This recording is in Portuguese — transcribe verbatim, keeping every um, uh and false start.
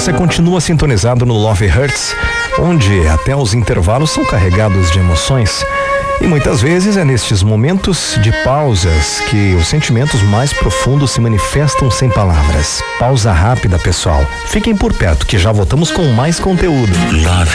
Você continua sintonizado no Love Hurts, onde até os intervalos são carregados de emoções. E muitas vezes é nestes momentos de pausas que os sentimentos mais profundos se manifestam sem palavras. Pausa rápida, pessoal. Fiquem por perto que já voltamos com mais conteúdo. Love